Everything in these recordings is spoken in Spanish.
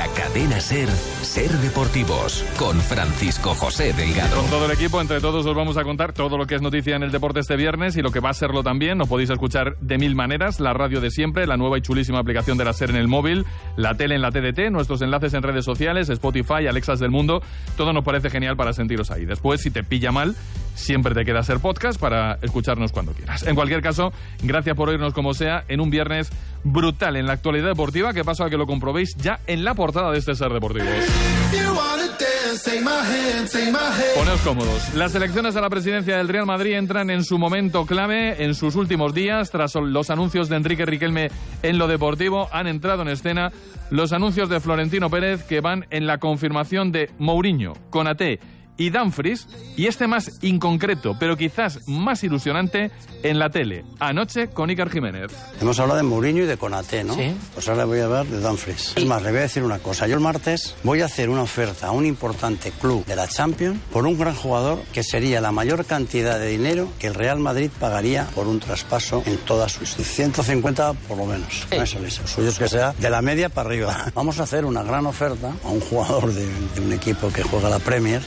la cadena SER, SER Deportivos, con Francisco José Delgado. Con todo el equipo, entre todos os vamos a contar todo lo que es noticia en el deporte este viernes y lo que va a serlo también. Nos podéis escuchar de mil maneras, la radio de siempre, la nueva y chulísima aplicación de la SER en el móvil, la tele en la TDT, nuestros enlaces en redes sociales, Spotify, Alexas del mundo. Todo nos parece genial para sentiros ahí. Después, si te pilla mal, siempre te queda SER Podcast para escucharnos cuando quieras. En cualquier caso, gracias por oírnos como sea en un viernes brutal en la actualidad deportiva, que paso a que lo comprobéis ya en la portada de este SER Deportivos. Poneos cómodos. Las elecciones a la presidencia del Real Madrid entran en su momento clave en sus últimos días. Tras los anuncios de Enrique Riquelme en lo deportivo, han entrado en escena los anuncios de Florentino Pérez, que van en la confirmación de Mourinho, Konaté y Dumfries, y este más inconcreto, pero quizás más ilusionante, en la tele, anoche con Iker Jiménez. Hemos hablado de Mourinho y de Konaté, ¿no? Sí. Pues ahora voy a hablar de Dumfries. Es más, le voy a decir una cosa. Yo el martes voy a hacer una oferta a un importante club de la Champions por un gran jugador que sería la mayor cantidad de dinero que el Real Madrid pagaría por un traspaso en toda su historia. 150 por lo menos. Sí. No es el suyo es que sea de la media para arriba. Vamos a hacer una gran oferta a un jugador de un equipo que juega la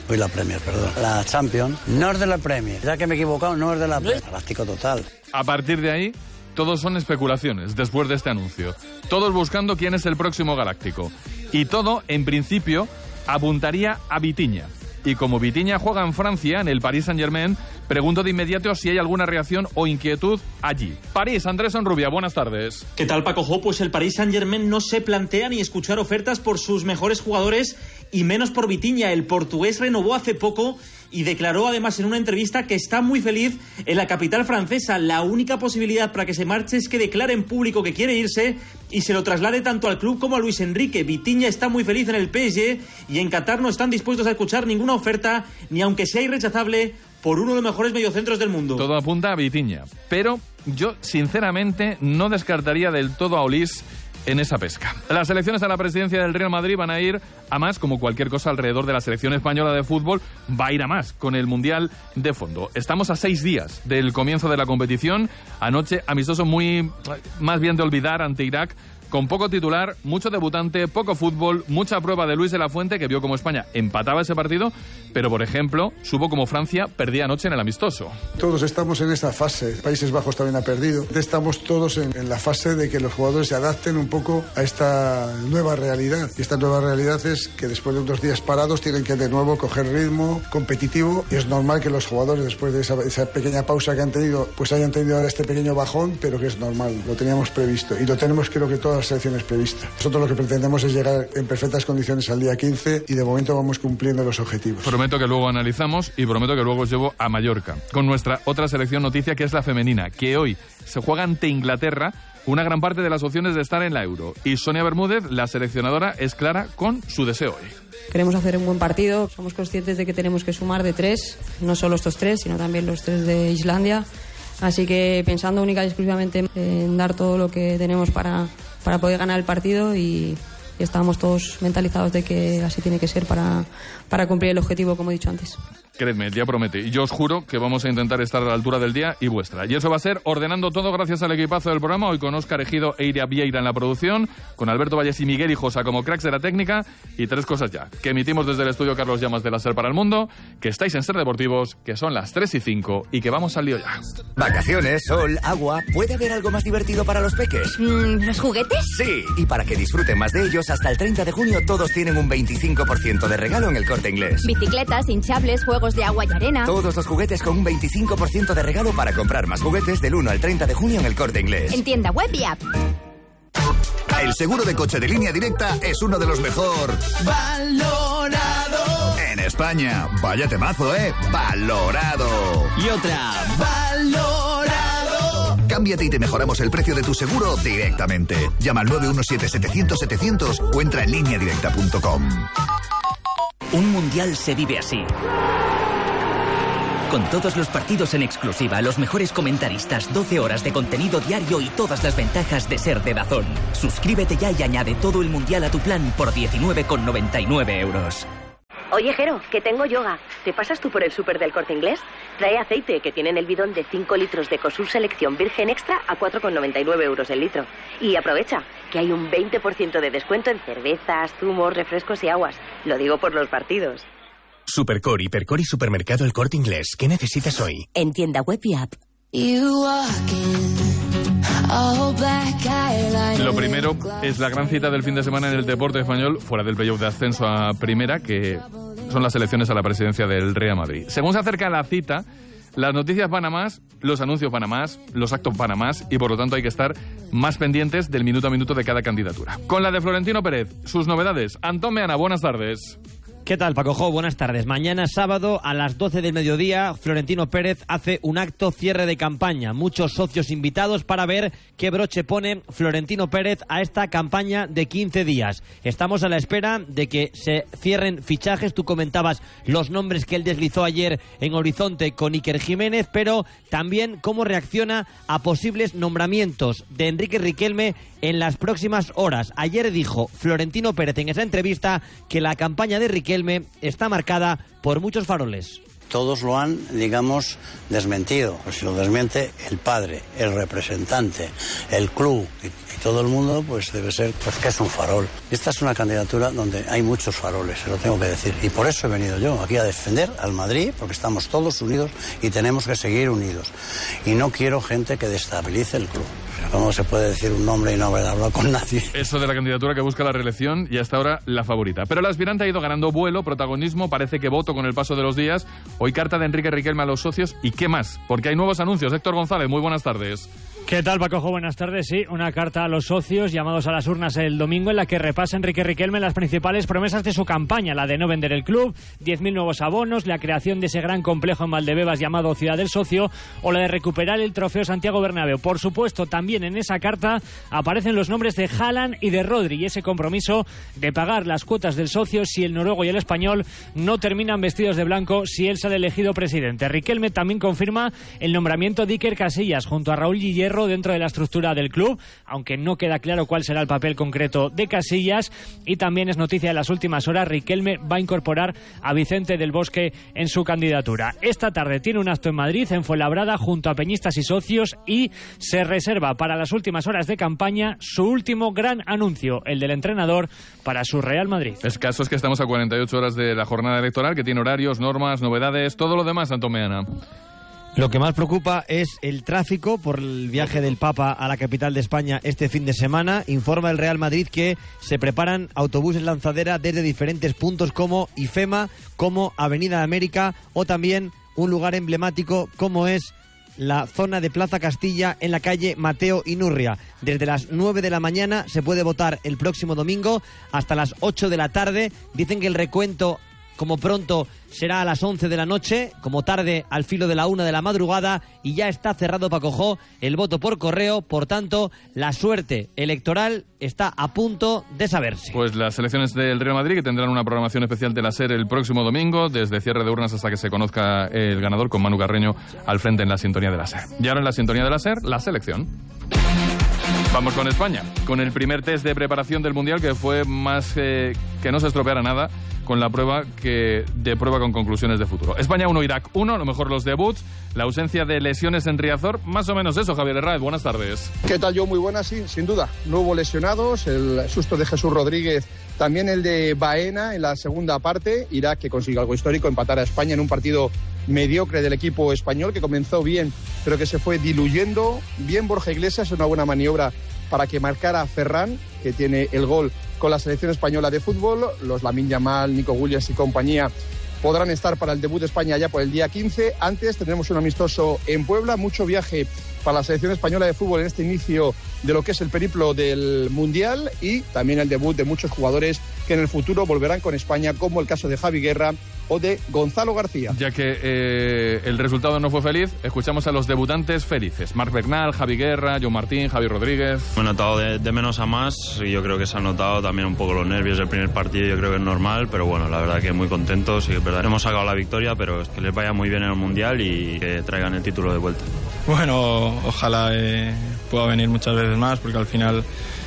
la Champions. No es de la Premier. Ya que me he equivocado, no es de la Premier. Galáctico total. A partir de ahí, todos son especulaciones después de este anuncio. Todos buscando quién es el próximo galáctico. Y todo, en principio, apuntaría a Vitinha. Y como Vitinha juega en Francia, en el Paris Saint-Germain, pregunto de inmediato si hay alguna reacción o inquietud allí. París, Andrés Onrubia, buenas tardes. ¿Qué tal, Paco Jo? Pues el Paris Saint-Germain no se plantea ni escuchar ofertas por sus mejores jugadores y menos por Vitinha. El portugués renovó hace poco y declaró además en una entrevista que está muy feliz en la capital francesa. La única posibilidad para que se marche es que declare en público que quiere irse y se lo traslade tanto al club como a Luis Enrique. Vitinha está muy feliz en el PSG y en Qatar no están dispuestos a escuchar ninguna oferta, ni aunque sea irrechazable, por uno de los mejores mediocentros del mundo. Todo apunta a Vitinha, pero yo sinceramente no descartaría del todo a Olís en esa pesca. Las elecciones a la presidencia del Real Madrid van a ir a más, como cualquier cosa alrededor de la selección española de fútbol, va a ir a más con el Mundial de fondo. Estamos a 6 días del comienzo de la competición. Anoche, amistoso muy más bien de olvidar ante Irak, con poco titular, mucho debutante, poco fútbol, mucha prueba de Luis de la Fuente, que vio como España empataba ese partido, pero, por ejemplo, supo como Francia perdía anoche en el amistoso. Todos estamos en esta fase. Países Bajos también ha perdido. Estamos todos en la fase de que los jugadores se adapten un poco a esta nueva realidad. Y esta nueva realidad es que después de unos días parados tienen que de nuevo coger ritmo competitivo. Y es normal que los jugadores, después de esa pequeña pausa que han tenido, pues hayan tenido ahora este pequeño bajón, pero que es normal. Lo teníamos previsto. Y lo tenemos, creo que todas las selecciones previstas. Nosotros lo que pretendemos es llegar en perfectas condiciones al día 15 y de momento vamos cumpliendo los objetivos. Prometo que luego analizamos y prometo que luego os llevo a Mallorca con nuestra otra selección noticia, que es la femenina, que hoy se juega ante Inglaterra una gran parte de las opciones de estar en la Euro. Y Sonia Bermúdez, la seleccionadora, es clara con su deseo hoy. Queremos hacer un buen partido, somos conscientes de que tenemos que sumar de 3, no solo estos 3, sino también los 3 de Islandia. Así que pensando única y exclusivamente en dar todo lo que tenemos para poder ganar el partido y estamos todos mentalizados de que así tiene que ser para cumplir el objetivo, como he dicho antes. Creedme, el día promete. Y yo os juro que vamos a intentar estar a la altura del día y vuestra. Y eso va a ser ordenando todo gracias al equipazo del programa. Hoy con Óscar Ejido e Iria Vieira en la producción, con Alberto Valles y Miguel Hijosa como cracks de la técnica. Y 3 cosas ya, que emitimos desde el estudio Carlos Llamas de la SER para el mundo, que estáis en SER Deportivos, que son las 3:05 y que vamos al lío ya. Vacaciones, sol, agua. ¿Puede haber algo más divertido para los peques? ¿Los juguetes? Sí, y para que disfruten más de ellos, hasta el 30 de junio todos tienen un 25% de regalo en El Corte Inglés. Bicicletas, hinchables, juegos de agua y arena. Todos los juguetes con un 25% de regalo para comprar más juguetes del 1 al 30 de junio en El Corte Inglés. En tienda web y app. El seguro de coche de Línea Directa es uno de los mejor valorado en España. Vaya temazo, valorado. Y otra, valorado. Cámbiate y te mejoramos el precio de tu seguro directamente. Llama al 917-700-700 o entra en lineadirecta.com. Un mundial se vive así. Con todos los partidos en exclusiva, los mejores comentaristas, 12 horas de contenido diario y todas las ventajas de ser de DAZN. Suscríbete ya y añade todo el mundial a tu plan por 19,99 €. Oye, Jero, que tengo yoga. ¿te pasas tú por el súper del Corte Inglés? Trae aceite, que tienen el bidón de 5 litros de Cosur Selección Virgen Extra a 4,99 euros el litro. Y aprovecha, que hay un 20% de descuento en cervezas, zumos, refrescos y aguas. Lo digo por los partidos. Supercore, Hipercore y Supermercado El Corte Inglés. ¿Qué necesitas hoy? En tienda web y app. Lo primero es la gran cita del fin de semana en el deporte español, fuera del playoff de ascenso a primera, que son las elecciones a la presidencia del Real Madrid. Según se acerca la cita, las noticias van a más, los anuncios van a más, los actos van a más y por lo tanto hay que estar más pendientes del minuto a minuto de cada candidatura. Con la de Florentino Pérez, sus novedades. Antón Meana, buenas tardes. ¿Qué tal, Paco Jo? Buenas tardes. Mañana sábado a las 12 del mediodía, Florentino Pérez hace un acto cierre de campaña. Muchos socios invitados para ver qué broche pone Florentino Pérez a esta campaña de 15 días. Estamos a la espera de que se cierren fichajes. Tú comentabas los nombres que él deslizó ayer en Horizonte con Iker Jiménez, pero también cómo reacciona a posibles nombramientos de Enrique Riquelme en las próximas horas. Ayer dijo Florentino Pérez en esa entrevista que la campaña de Riquelme está marcada por muchos faroles. Todos lo han, digamos, desmentido. Pues si lo desmiente el padre, el representante, el club y todo el mundo, pues debe ser pues que es un farol. Esta es una candidatura donde hay muchos faroles, se lo tengo que decir. Y por eso he venido yo aquí a defender al Madrid, porque estamos todos unidos y tenemos que seguir unidos. Y no quiero gente que destabilice el club. ¿Cómo se puede decir un nombre y no haber hablado con nadie? Eso de la candidatura que busca la reelección y hasta ahora la favorita. Pero la aspirante ha ido ganando vuelo, protagonismo, parece que voto con el paso de los días. Hoy carta de Enrique Riquelme a los socios. ¿Y qué más? Porque hay nuevos anuncios. Héctor González, muy buenas tardes. ¿Qué tal, Paco Jo? Buenas tardes. Sí, una carta a los socios llamados a las urnas el domingo en la que repasa Enrique Riquelme las principales promesas de su campaña, la de no vender el club, 10.000 nuevos abonos, la creación de ese gran complejo en Valdebebas llamado Ciudad del Socio o la de recuperar el trofeo Santiago Bernabéu. Por supuesto, también en esa carta aparecen los nombres de Haaland y de Rodri y ese compromiso de pagar las cuotas del socio si el noruego y el español no terminan vestidos de blanco si él sale elegido presidente. Riquelme también confirma el nombramiento de Iker Casillas junto a Raúl Guillermo dentro de la estructura del club, aunque no queda claro cuál será el papel concreto de Casillas. Y también es noticia de las últimas horas, Riquelme va a incorporar a Vicente del Bosque en su candidatura. Esta tarde tiene un acto en Madrid, en Fuenlabrada, junto a peñistas y socios, y se reserva para las últimas horas de campaña su último gran anuncio, el del entrenador para su Real Madrid. El caso es que estamos a 48 horas de la jornada electoral, que tiene horarios, normas, novedades, todo lo demás, Antón Meana. Lo que más preocupa es el tráfico por el viaje del Papa a la capital de España este fin de semana. Informa el Real Madrid que se preparan autobuses lanzadera desde diferentes puntos como IFEMA, como Avenida América o también un lugar emblemático como es la zona de Plaza Castilla en la calle Mateo Inurria. Desde las 9 de la mañana se puede votar el próximo domingo hasta las 8 de la tarde. Dicen que el recuento, como pronto, será a las 11 de la noche, como tarde al filo de la 1 de la madrugada, y ya está cerrado, Paco Jo, el voto por correo. Por tanto, la suerte electoral está a punto de saberse. Pues las elecciones del Real Madrid, que tendrán una programación especial de la SER el próximo domingo, desde cierre de urnas hasta que se conozca el ganador, con Manu Carreño al frente en la sintonía de la SER. Y ahora en la sintonía de la SER, la selección. Vamos con España, con el primer test de preparación del Mundial, que fue más que no se estropeara nada con la prueba que de prueba con conclusiones de futuro. España 1, Irak 1, a lo mejor los debuts, la ausencia de lesiones en Riazor, más o menos eso. Javier Herráez, buenas tardes. ¿Qué tal, yo? Muy buenas, sí, sin duda. No hubo lesionados, el susto de Jesús Rodríguez, también el de Baena en la segunda parte. Irak, que consigue algo histórico, empatar a España en un partido mediocre del equipo español, que comenzó bien, pero que se fue diluyendo. Bien Borja Iglesias, una buena maniobra para que marcara Ferran, que tiene el gol con la selección española de fútbol. Los Lamine Yamal, Nico Williams y compañía podrán estar para el debut de España ya por el día 15. Antes tendremos un amistoso en Puebla, mucho viaje para la selección española de fútbol en este inicio de lo que es el periplo del Mundial, y también el debut de muchos jugadores que en el futuro volverán con España, como el caso de Javi Guerra o de Gonzalo García. Ya que el resultado no fue feliz, escuchamos a los debutantes felices. Marc Bernal, Javi Guerra, Joan Martín, Javi Rodríguez. Me he notado de menos a más, y yo creo que se han notado también un poco los nervios del primer partido. Yo creo que es normal, pero bueno, la verdad que muy contentos, y es verdad, hemos sacado la victoria, pero que les vaya muy bien en el Mundial y que traigan el título de vuelta. Bueno, ojalá pueda venir muchas veces más, porque al final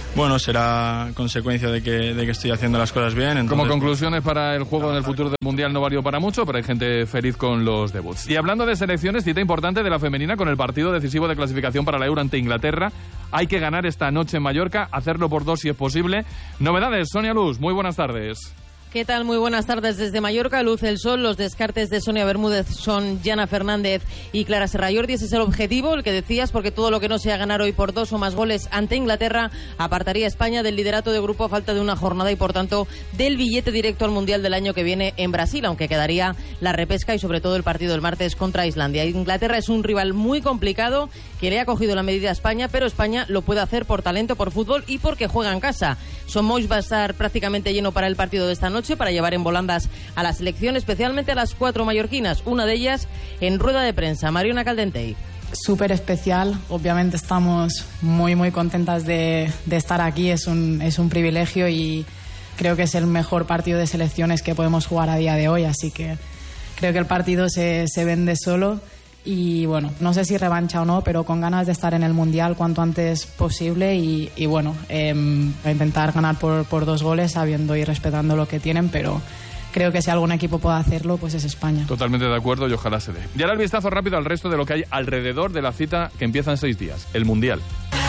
bueno, será consecuencia de que estoy haciendo las cosas bien. Entonces, como conclusiones para el juego en el futuro del Mundial no valió para mucho, pero hay gente feliz con los debuts. Y hablando de selecciones, cita importante de la femenina con el partido decisivo de clasificación para la Euro ante Inglaterra. Hay que ganar esta noche en Mallorca, hacerlo por 2 si es posible. Novedades, Sonia Luz, muy buenas tardes. ¿Qué tal? Muy buenas tardes desde Mallorca. Luce el sol. Los descartes de Sonia Bermúdez son Jana Fernández y Clara Serrallordi. Ese es el objetivo, el que decías, porque todo lo que no sea ganar hoy por 2 o más goles ante Inglaterra apartaría a España del liderato de grupo a falta de una jornada y, por tanto, del billete directo al Mundial del año que viene en Brasil, aunque quedaría la repesca y, sobre todo, el partido del martes contra Islandia. Inglaterra es un rival muy complicado que le ha cogido la medida a España, pero España lo puede hacer por talento, por fútbol y porque juega en casa. Son Moix va a estar prácticamente lleno para el partido de esta noche, para llevar en volandas a la selección, especialmente a las 4 mallorquinas, una de ellas en rueda de prensa, Mariona Caldentey. Súper especial, obviamente estamos muy contentas de estar aquí, es un privilegio y creo que es el mejor partido de selecciones que podemos jugar a día de hoy, así que creo que el partido se vende solo. Y bueno, no sé si revancha o no, pero con ganas de estar en el Mundial cuanto antes posible y bueno, a intentar ganar por 2 goles sabiendo y respetando lo que tienen, pero creo que si algún equipo puede hacerlo, pues es España. Totalmente de acuerdo y ojalá se dé. Y ahora el vistazo rápido al resto de lo que hay alrededor de la cita que empieza en 6 días, el Mundial.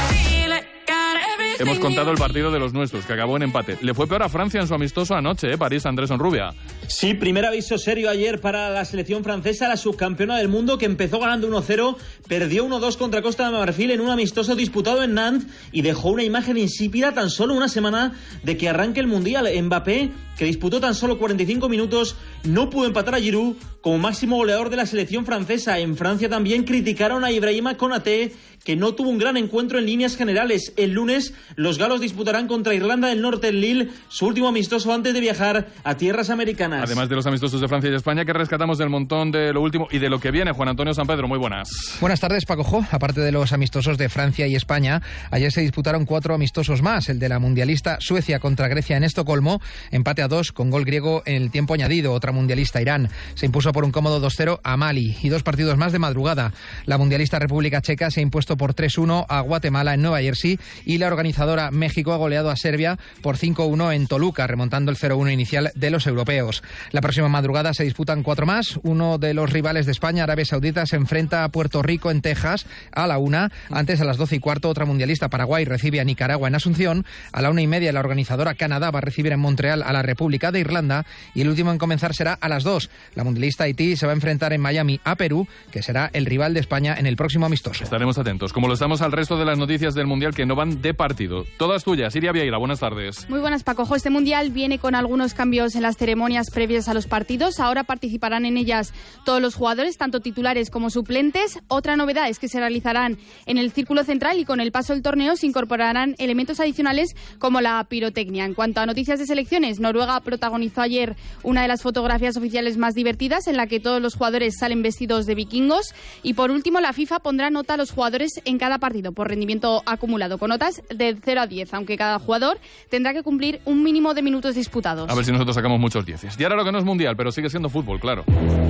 Hemos contado el partido de los nuestros, que acabó en empate. Le fue peor a Francia en su amistoso anoche, París, Andrés Onrubia. Sí, primer aviso serio ayer para la selección francesa, la subcampeona del mundo, que empezó ganando 1-0, perdió 1-2 contra Costa de Marfil en un amistoso disputado en Nantes y dejó una imagen insípida tan solo una semana de que arranque el Mundial. Mbappé, que disputó tan solo 45 minutos, no pudo empatar a Giroud como máximo goleador de la selección francesa. En Francia también criticaron a Ibrahima Konaté, que no tuvo un gran encuentro en líneas generales. El lunes los galos disputarán contra Irlanda del Norte en Lille, su último amistoso antes de viajar a tierras americanas. Además de los amistosos de Francia y España, que rescatamos del montón de lo último y de lo que viene, Juan Antonio Sampedro, muy buenas. Buenas tardes, Paco Jo. Aparte de los amistosos de Francia y España, ayer se disputaron 4 amistosos más. El de la mundialista Suecia contra Grecia en Estocolmo, empate a 2 con gol griego en el tiempo añadido. Otra mundialista, Irán, se impuso por un cómodo 2-0 a Mali. Y 2 partidos más de madrugada. La mundialista República Checa se ha impuesto por 3-1 a Guatemala en Nueva Jersey y la organizadora México ha goleado a Serbia por 5-1 en Toluca, remontando el 0-1 inicial de los europeos. La próxima madrugada se disputan 4 más. Uno de los rivales de España, Arabia Saudita, se enfrenta a Puerto Rico en Texas a la 1. Antes, a las 12:15, otra mundialista, Paraguay, recibe a Nicaragua en Asunción. A la 1:30, la organizadora Canadá va a recibir en Montreal a la República de Irlanda. Y el último en comenzar será a las 2. La mundialista Haití se va a enfrentar en Miami a Perú, que será el rival de España en el próximo amistoso. Estaremos atentos, como lo estamos al resto de las noticias del Mundial que no van de partido. Todas tuyas. Iria Vieira, buenas tardes. Muy buenas, Paco. Este Mundial viene con algunos cambios en las ceremonias previas a los partidos. Ahora participarán en ellas todos los jugadores, tanto titulares como suplentes. Otra novedad es que se realizarán en el círculo central y con el paso del torneo se incorporarán elementos adicionales como la pirotecnia. En cuanto a noticias de selecciones, Noruega protagonizó ayer una de las fotografías oficiales más divertidas en la que todos los jugadores salen vestidos de vikingos. Y por último, la FIFA pondrá nota a los jugadores en cada partido por rendimiento acumulado, con notas de 0 a 10, aunque cada jugador tendrá que cumplir un mínimo de minutos disputados. A ver si nosotros sacamos muchos 10. Y ahora lo que no es mundial, pero sigue siendo fútbol, claro.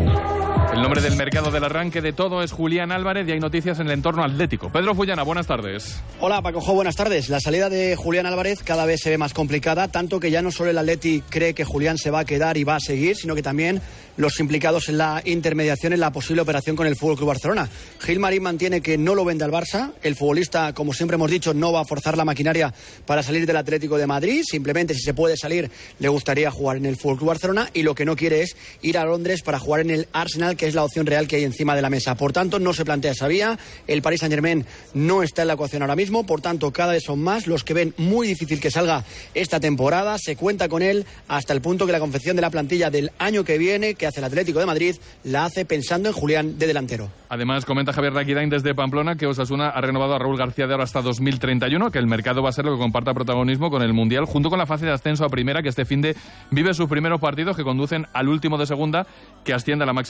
El nombre del mercado del arranque de todo es Julián Álvarez y hay noticias en el entorno atlético. Pedro Fullana, buenas tardes. Hola, Paco Jo, buenas tardes. La salida de Julián Álvarez cada vez se ve más complicada, tanto que ya no solo el Atleti cree que Julián se va a quedar y va a seguir, sino que también los implicados en la intermediación en la posible operación con el FC Barcelona. Gil Marín mantiene que no lo vende al Barça. El futbolista, como siempre hemos dicho, no va a forzar la maquinaria para salir del Atlético de Madrid. Simplemente, si se puede salir, le gustaría jugar en el FC Barcelona, y lo que no quiere es ir a Londres para jugar en el Arsenal, que es la opción real que hay encima de la mesa. Por tanto, no se plantea esa vía. El Paris Saint-Germain no está en la ecuación ahora mismo. Por tanto, cada vez son más los que ven muy difícil que salga esta temporada. Se cuenta con él hasta el punto que la confección de la plantilla del año que viene, que hace el Atlético de Madrid, la hace pensando en Julián de delantero. Además, comenta Javier Raquidain desde Pamplona que Osasuna ha renovado a Raúl García de ahora hasta 2031, que el mercado va a ser lo que comparta protagonismo con el Mundial, junto con la fase de ascenso a primera, que este finde vive sus primeros partidos, que conducen al último de segunda, que asciende a la máxima categoría.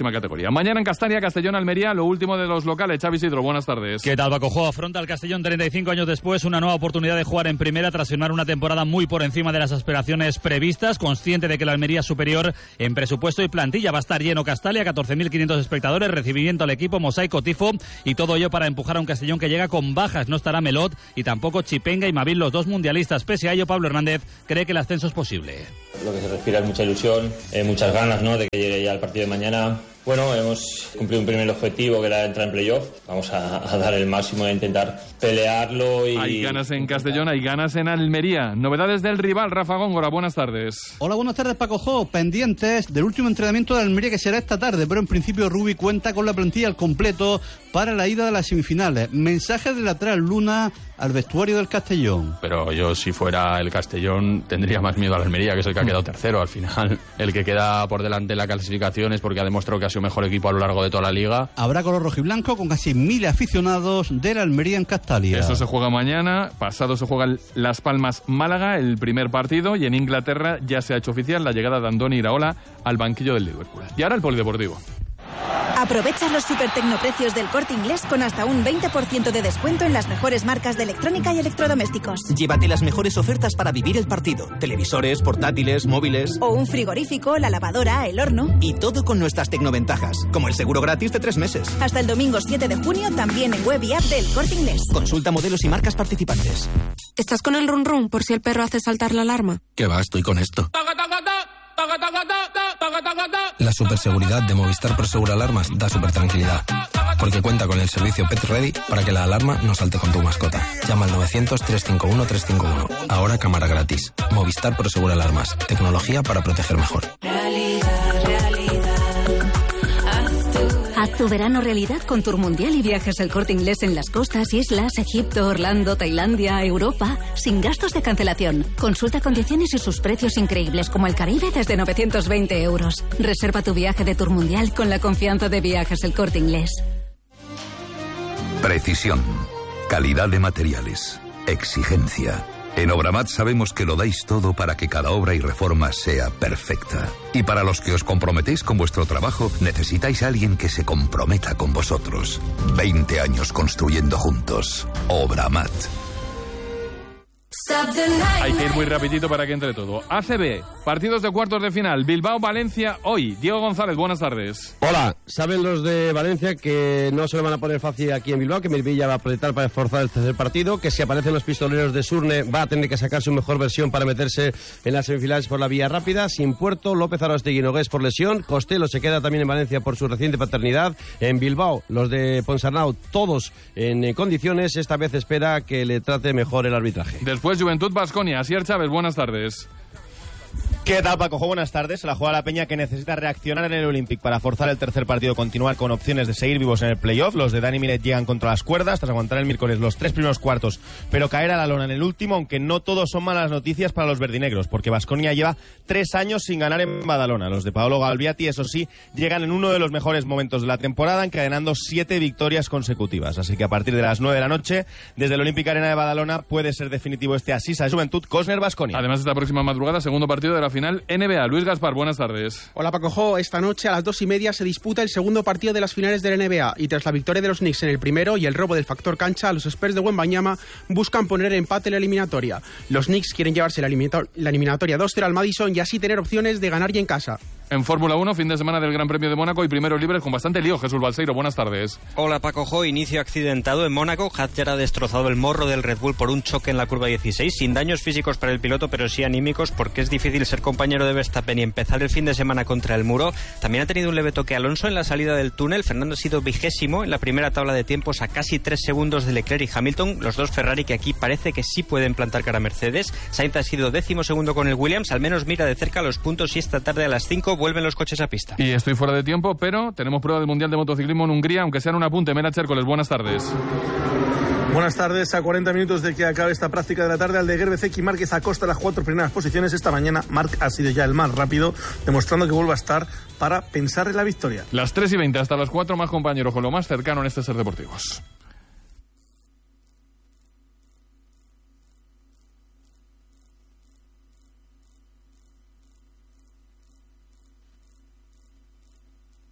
Almería. Mañana en Castalia, Castellón, Almería, lo último de los locales. Xavi Isidro, buenas tardes. ¿Qué tal, Paco? Afronta el Castellón 35 años después una nueva oportunidad de jugar en primera tras firmar una temporada muy por encima de las aspiraciones previstas, consciente de que la Almería es superior en presupuesto y plantilla. Va a estar lleno Castalia, 14.500 espectadores, recibimiento al equipo, mosaico, tifo y todo ello para empujar a un Castellón que llega con bajas. No estará Melot y tampoco Chipenga y Mavil, los dos mundialistas. Pese a ello, Pablo Hernández cree que el ascenso es posible. Lo que se respira es mucha ilusión, muchas ganas, ¿no?, de que llegue ya el partido de mañana. Bueno, hemos cumplido un primer objetivo que era entrar en playoff. Vamos a dar el máximo e intentar pelearlo. Hay ganas en Castellón, hay ganas en Almería. Novedades del rival, Rafa Góngora, buenas tardes. Hola, buenas tardes, Paco Jo. Pendientes del último entrenamiento de Almería que será esta tarde, pero en principio Rubi cuenta con la plantilla al completo para la ida de las semifinales. Mensaje de lateral Luna al vestuario del Castellón. Pero yo, si fuera el Castellón, tendría más miedo a la Almería, que es el que ha quedado tercero. Al final, el que queda por delante en la clasificación es porque ha demostrado que ha sido mejor equipo a lo largo de toda la liga. Habrá color rojo y blanco con casi 1.000 aficionados de la Almería en Castalia. Eso se juega mañana. Pasado se juega Las Palmas-Málaga, el primer partido, y en Inglaterra ya se ha hecho oficial la llegada de Andoni Iraola al banquillo del Liverpool. Y ahora el polideportivo. Aprovecha los supertecnoprecios del Corte Inglés con hasta un 20% de descuento en las mejores marcas de electrónica y electrodomésticos. Llévate las mejores ofertas para vivir el partido. Televisores, portátiles, móviles. O un frigorífico, la lavadora, el horno. Y todo con nuestras tecnoventajas, como el seguro gratis de 3 meses. Hasta el domingo 7 de junio también en web y app del Corte Inglés. Consulta modelos y marcas participantes. ¿Estás con el run run por si el perro hace saltar la alarma? ¿Qué va? Estoy con esto. La superseguridad de Movistar Prosegur Alarmas da super tranquilidad, porque cuenta con el servicio Pet Ready para que la alarma no salte con tu mascota. Llama al 900-351-351. Ahora cámara gratis. Movistar Prosegur Alarmas. Tecnología para proteger mejor. Haz tu verano realidad con Tour Mundial y Viajes El Corte Inglés en las costas, islas, Egipto, Orlando, Tailandia, Europa, sin gastos de cancelación. Consulta condiciones y sus precios increíbles, como el Caribe desde 920 euros. Reserva tu viaje de Tour Mundial con la confianza de Viajes El Corte Inglés. Precisión, calidad de materiales, exigencia. En Obramat sabemos que lo dais todo para que cada obra y reforma sea perfecta. Y para los que os comprometéis con vuestro trabajo, necesitáis a alguien que se comprometa con vosotros. 20 años construyendo juntos. Obramat. Hay que ir muy rapidito para que entre todo. ACB, partidos de cuartos de final. Bilbao-Valencia hoy. Diego González, buenas tardes. Hola, saben los de Valencia que no se lo van a poner fácil aquí en Bilbao, que Melvilla va a apretar para esforzar el tercer partido, que si aparecen los pistoleros de Surne va a tener que sacar su mejor versión para meterse en las semifinales por la vía rápida. Sin Puerto, López Arostegui Nogués por lesión, Costello se queda también en Valencia por su reciente paternidad. En Bilbao, los de Ponsarnau, todos en condiciones. Esta vez espera que le trate mejor el arbitraje. Después Juventud Baskonia. Asier Chávez, buenas tardes. ¿Qué tal, Paco? Buenas tardes. Se la juega la Peña, que necesita reaccionar en el Olympic para forzar el tercer partido, continuar con opciones de seguir vivos en el playoff. Los de Dani Miret llegan contra las cuerdas tras aguantar el miércoles los 3 primeros cuartos, pero caer a la lona en el último, aunque no todos son malas noticias para los verdinegros, porque Baskonia lleva 3 años sin ganar en Badalona. Los de Paolo Galbiati, eso sí, llegan en uno de los mejores momentos de la temporada, encadenando 7 victorias consecutivas. Así que a partir de las 9 de la noche, desde el Olympic Arena de Badalona, puede ser definitivo este Asisa de Juventud Cosner-Baskonia. Además, esta próxima madrugada, segundo partido de la final NBA. Luis Gaspar, buenas tardes. Hola, Paco Jo. Esta noche a las 2:30 se disputa el segundo partido de las finales de la NBA, y tras la victoria de los Knicks en el primero y el robo del factor cancha, los Spurs de Wembanyama buscan poner empate en la eliminatoria. Los Knicks quieren llevarse la eliminatoria 2-0 al Madison y así tener opciones de ganar ya en casa. En Fórmula 1, fin de semana del Gran Premio de Mónaco y primeros libres con bastante lío. Jesús Balseiro, buenas tardes. Hola, Paco Jo. Inicio accidentado en Mónaco. Hadjar ha destrozado el morro del Red Bull por un choque en la curva 16, sin daños físicos para el piloto, pero sí anímicos, porque es difícil ser compañero de Verstappen y empezar el fin de semana contra el muro. También ha tenido un leve toque Alonso en la salida del túnel. Fernando ha sido 20º en la primera tabla de tiempos, a casi 3 segundos de Leclerc y Hamilton, los dos Ferrari que aquí parece que sí pueden plantar cara a Mercedes. Sainz ha sido 12º con el Williams, al menos mira de cerca los puntos y esta tarde a las 5 vuelven los coches a pista. Y estoy fuera de tiempo, pero tenemos prueba del Mundial de Motociclismo en Hungría, aunque sea en un apunte. Mera Chércoles, buenas tardes. Buenas tardes. A 40 minutos de que acabe esta práctica de la tarde, Aldeguer, Bezzecchi y Márquez acosta las 4 primeras posiciones. Esta mañana Marc ha sido ya el más rápido, demostrando que vuelve a estar para pensar en la victoria. Las 3:20 hasta las 4, más compañeros con lo más cercano en este Ser Deportivos.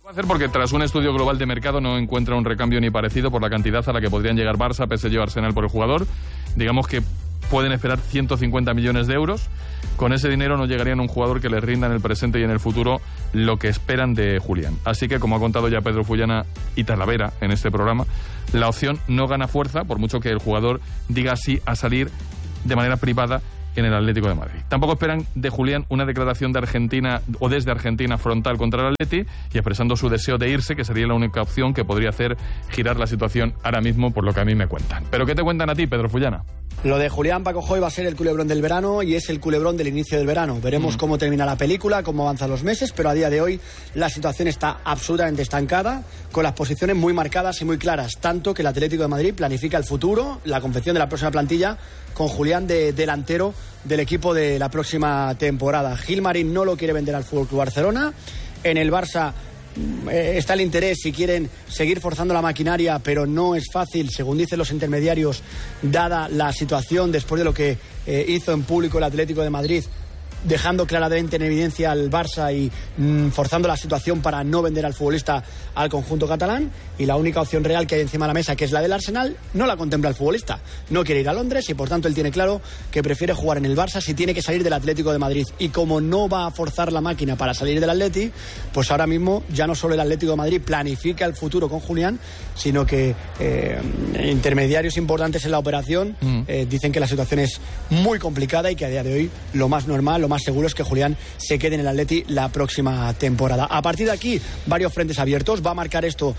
hacer porque tras un estudio global de mercado no encuentra un recambio ni parecido por la cantidad a la que podrían llegar Barça, PSG o Arsenal por el jugador. Digamos que pueden esperar 150 millones de euros. Con ese dinero no llegarían a un jugador que les rinda en el presente y en el futuro lo que esperan de Julián. Así que, como ha contado ya Pedro Fullana y Talavera en este programa, la opción no gana fuerza por mucho que el jugador diga sí a salir de manera privada en el Atlético de Madrid. Tampoco esperan de Julián una declaración de Argentina o desde Argentina frontal contra el Atleti y expresando su deseo de irse, que sería la única opción que podría hacer girar la situación ahora mismo, por lo que a mí me cuentan. ¿Pero qué te cuentan a ti, Pedro Fullana? Lo de Julián Paco Joy va a ser el culebrón del verano y es el culebrón del inicio del verano. Veremos cómo termina la película, cómo avanzan los meses, pero a día de hoy la situación está absolutamente estancada, con las posiciones muy marcadas y muy claras, tanto que el Atlético de Madrid planifica el futuro, la confección de la próxima plantilla, con Julián de delantero del equipo de la próxima temporada. Gilmarín no lo quiere vender al FC Barcelona. En el Barça está el interés si quieren seguir forzando la maquinaria, pero no es fácil, según dicen los intermediarios, dada la situación después de lo que hizo en público el Atlético de Madrid, dejando claramente en evidencia al Barça y forzando la situación para no vender al futbolista al conjunto catalán. Y la única opción real que hay encima de la mesa, que es la del Arsenal, no la contempla el futbolista. No quiere ir a Londres y por tanto él tiene claro que prefiere jugar en el Barça si tiene que salir del Atlético de Madrid. Y como no va a forzar la máquina para salir del Atleti, pues ahora mismo ya no solo el Atlético de Madrid planifica el futuro con Julián, sino que intermediarios importantes en la operación dicen que la situación es muy complicada y que a día de hoy lo más normal, lo más seguro es que Julián se quede en el Atleti la próxima temporada. A partir de aquí, varios frentes abiertos. Va a marcar esto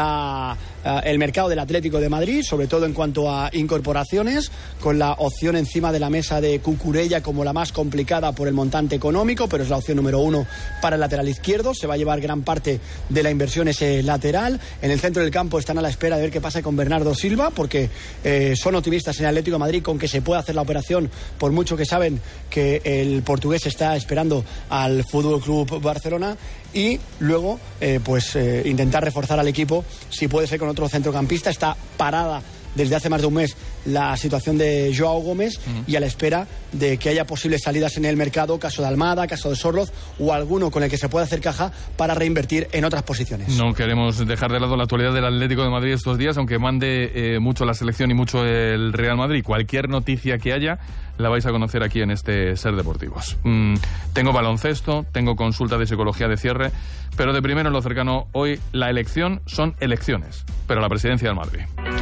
el mercado del Atlético de Madrid, sobre todo en cuanto a incorporaciones, con la opción encima de la mesa de Cucurella como la más complicada por el montante económico, pero es la opción número uno para el lateral izquierdo. Se va a llevar gran parte de la inversión ese lateral. En el centro del campo están a la espera de ver qué pasa con Bernardo Silva, porque son optimistas en el Atlético de Madrid con que se pueda hacer la operación, por mucho que saben que el portugués está esperando al Fútbol Club Barcelona. Y luego intentar reforzar al equipo si puede ser con otro centrocampista. Está parada desde hace más de un mes la situación de Joao Gómez y a la espera de que haya posibles salidas en el mercado, caso de Almada, caso de Sorloz o alguno con el que se pueda hacer caja para reinvertir en otras posiciones. No queremos dejar de lado la actualidad del Atlético de Madrid estos días, aunque mande mucho la selección y mucho el Real Madrid. Cualquier noticia que haya la vais a conocer aquí en este Ser Deportivos. Tengo baloncesto, tengo consulta de psicología de cierre, pero de primero en lo cercano hoy la elección son elecciones, pero la presidencia del Madrid.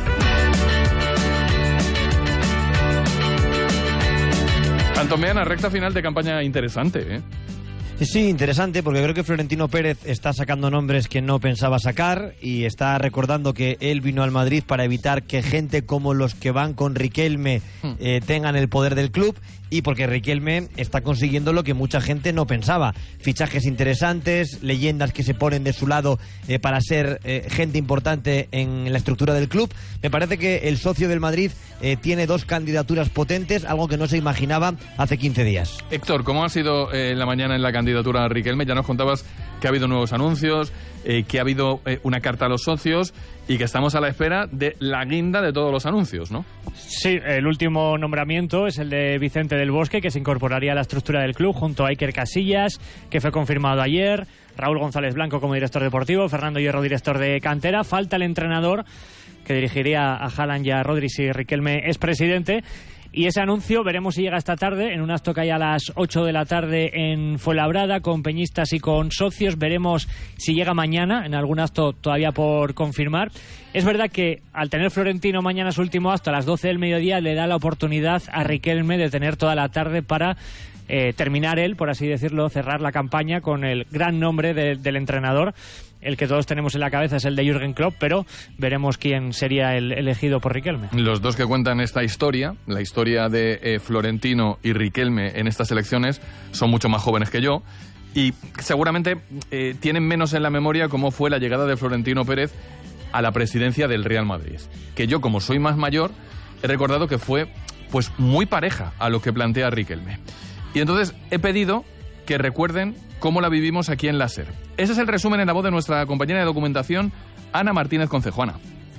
Antón Meana, recta final de campaña interesante, ¿eh? Sí, interesante, porque creo que Florentino Pérez está sacando nombres que no pensaba sacar y está recordando que él vino al Madrid para evitar que gente como los que van con Riquelme tengan el poder del club, y porque Riquelme está consiguiendo lo que mucha gente no pensaba: fichajes interesantes, leyendas que se ponen de su lado para ser gente importante en la estructura del club. Me parece que el socio del Madrid tiene dos candidaturas potentes, algo que no se imaginaba hace 15 días. Héctor, ¿cómo ha sido la mañana en la candidatura a Riquelme? Ya nos contabas que ha habido nuevos anuncios, que ha habido una carta a los socios y que estamos a la espera de la guinda de todos los anuncios, ¿no? Sí, el último nombramiento es el de Vicente del Bosque, que se incorporaría a la estructura del club junto a Iker Casillas, que fue confirmado ayer, Raúl González Blanco como director deportivo, Fernando Hierro director de cantera. Falta el entrenador que dirigiría a Haaland y a Rodri si Riquelme es presidente. Y ese anuncio veremos si llega esta tarde, en un acto que hay a las 8 de la tarde en Fuenlabrada, con peñistas y con socios. Veremos si llega mañana, en algún acto todavía por confirmar. Es verdad que al tener Florentino mañana su último acto a las 12 del mediodía, le da la oportunidad a Riquelme de tener toda la tarde para terminar él, por así decirlo, cerrar la campaña con el gran nombre del entrenador. El que todos tenemos en la cabeza es el de Jürgen Klopp, pero veremos quién sería el elegido por Riquelme. Los dos que cuentan esta historia, la historia de Florentino y Riquelme en estas elecciones, son mucho más jóvenes que yo y seguramente tienen menos en la memoria cómo fue la llegada de Florentino Pérez a la presidencia del Real Madrid. Que yo, como soy más mayor, he recordado que fue pues muy pareja a lo que plantea Riquelme. Y entonces he pedido que recuerden cómo la vivimos aquí en la SER. Ese es el resumen en la voz de nuestra compañera de documentación, Ana Martínez Concejuana.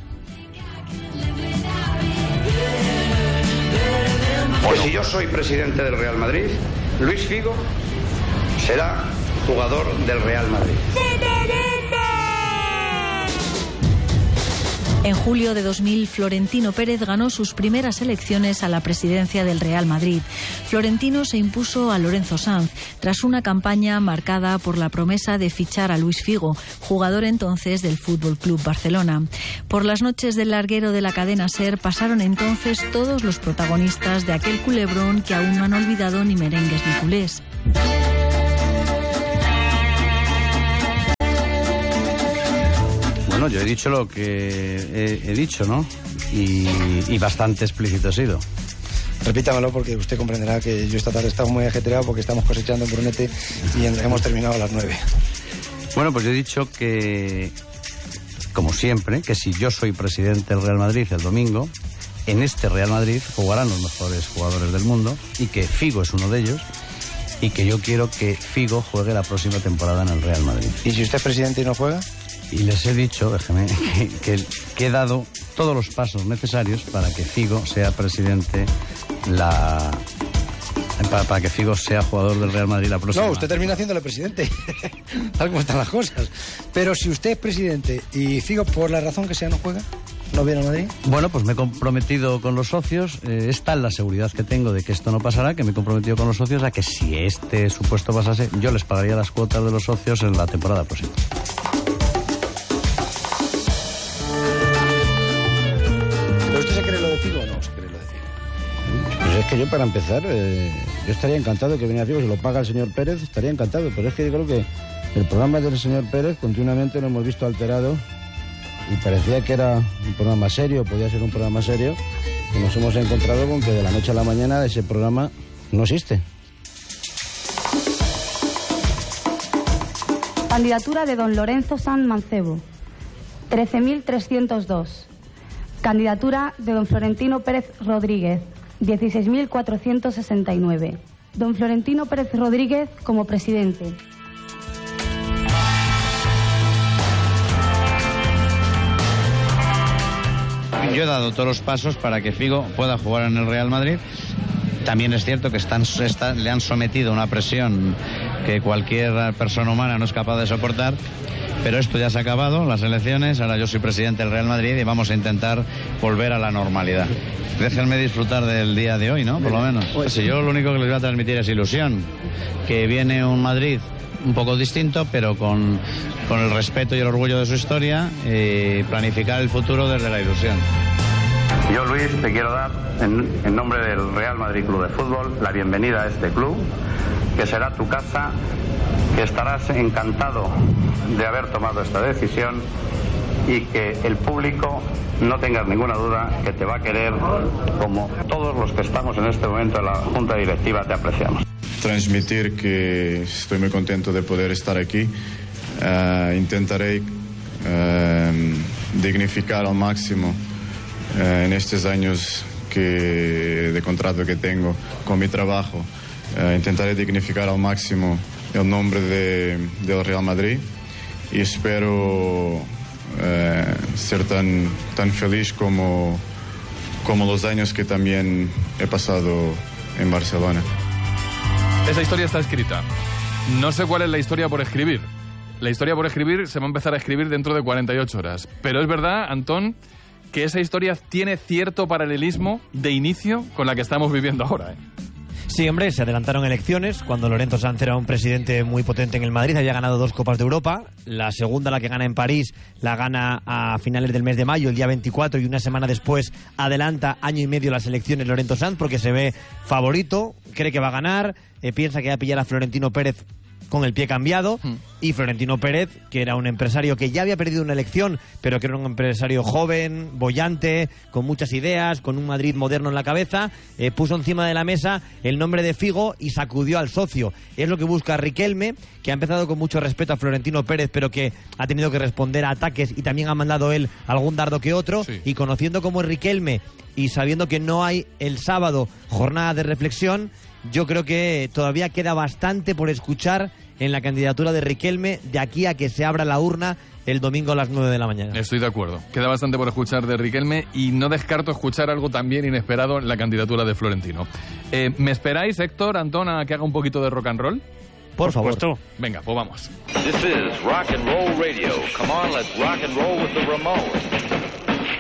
Pues si yo soy presidente del Real Madrid, Luis Figo será jugador del Real Madrid. En julio de 2000, Florentino Pérez ganó sus primeras elecciones a la presidencia del Real Madrid. Florentino se impuso a Lorenzo Sanz tras una campaña marcada por la promesa de fichar a Luis Figo, jugador entonces del Fútbol Club Barcelona. Por las noches del larguero de la cadena SER pasaron entonces todos los protagonistas de aquel culebrón que aún no han olvidado ni merengues ni culés. Bueno, yo he dicho lo que he dicho, ¿no? Y bastante explícito he sido. Repítamelo porque usted comprenderá que yo esta tarde he estado muy ajetreado porque estamos cosechando en Brunete y hemos terminado a las 9. Bueno, pues yo he dicho que, como siempre, que si yo soy presidente del Real Madrid el domingo, en este Real Madrid jugarán los mejores jugadores del mundo y que Figo es uno de ellos y que yo quiero que Figo juegue la próxima temporada en el Real Madrid. ¿Y si usted es presidente y no juega? Y les he dicho, déjeme, que he dado todos los pasos necesarios para que Figo sea presidente para que Figo sea jugador del Real Madrid la próxima. No, usted termina haciéndole presidente. Tal como están las cosas. Pero si usted es presidente y Figo, por la razón que sea, no juega, ¿no viene a Madrid? Bueno, pues me he comprometido con los socios, es tal la seguridad que tengo de que esto no pasará, que me he comprometido con los socios a que si este supuesto pasase, yo les pagaría las cuotas de los socios en la temporada próxima. ¿Pero usted se cree lo de Figo o no se cree lo de Figo? Pues es que yo, para empezar, yo estaría encantado de que viniera Figo, si lo paga el señor Pérez, estaría encantado, pero es que yo creo que el programa del señor Pérez continuamente lo hemos visto alterado y parecía que era un programa serio, podía ser un programa serio, y nos hemos encontrado con que de la noche a la mañana ese programa no existe. Candidatura de don Lorenzo Sanz Mancebo, 13.302. Candidatura de don Florentino Pérez Rodríguez, 16.469. Don Florentino Pérez Rodríguez como presidente. Yo he dado todos los pasos para que Figo pueda jugar en el Real Madrid. También es cierto que le han sometido a una presión que cualquier persona humana no es capaz de soportar, pero esto ya se ha acabado, las elecciones, ahora yo soy presidente del Real Madrid y vamos a intentar volver a la normalidad. Déjenme disfrutar del día de hoy, ¿no? Por lo menos. Pues yo lo único que les voy a transmitir es ilusión, que viene un Madrid un poco distinto, pero con el respeto y el orgullo de su historia, y planificar el futuro desde la ilusión. Yo, Luis, te quiero dar, en nombre del Real Madrid Club de Fútbol, la bienvenida a este club, que será tu casa, que estarás encantado de haber tomado esta decisión y que el público, no tengas ninguna duda, que te va a querer como todos los que estamos en este momento en la Junta Directiva te apreciamos. Transmitir que estoy muy contento de poder estar aquí. Intentaré dignificar al máximo en estos años de contrato que tengo con mi trabajo. Intentaré dignificar al máximo el nombre del Real Madrid y espero ser tan feliz como los años que también he pasado en Barcelona. Esa historia está escrita. No sé cuál es la historia por escribir. La historia por escribir se va a empezar a escribir dentro de 48 horas. Pero es verdad, Antón, que esa historia tiene cierto paralelismo de inicio con la que estamos viviendo ahora, ¿eh? Sí, hombre, se adelantaron elecciones cuando Lorenzo Sanz era un presidente muy potente en el Madrid, había ganado 2 Copas de Europa, la segunda, la que gana en París, la gana a finales del mes de mayo, el día 24, y una semana después adelanta año y medio las elecciones Lorenzo Sanz porque se ve favorito, cree que va a ganar, piensa que va a pillar a Florentino Pérez con el pie cambiado, y Florentino Pérez, que era un empresario que ya había perdido una elección, pero que era un empresario joven, boyante, con muchas ideas, con un Madrid moderno en la cabeza, puso encima de la mesa el nombre de Figo y sacudió al socio. Es lo que busca Riquelme, que ha empezado con mucho respeto a Florentino Pérez, pero que ha tenido que responder a ataques y también ha mandado él algún dardo que otro, sí. Y conociendo cómo es Riquelme y sabiendo que no hay el sábado jornada de reflexión, yo creo que todavía queda bastante por escuchar en la candidatura de Riquelme de aquí a que se abra la urna el domingo a las 9 de la mañana. Estoy de acuerdo. Queda bastante por escuchar de Riquelme y no descarto escuchar algo también inesperado en la candidatura de Florentino. ¿Me esperáis, Héctor, Antón, a que haga un poquito de rock and roll? Por favor. Venga, pues vamos. This is Rock and Roll Radio. Come on, let's rock and roll with the Ramones.